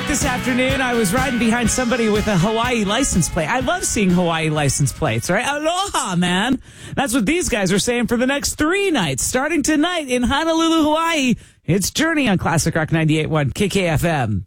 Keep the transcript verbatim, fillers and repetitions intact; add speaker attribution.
Speaker 1: this afternoon, I was riding behind somebody with a Hawaii license plate. I love seeing Hawaii license plates, right? Aloha, man. That's what these guys are saying for the next three nights. Starting tonight in Honolulu, Hawaii, it's Journey on Classic Rock ninety-eight point one K K F M.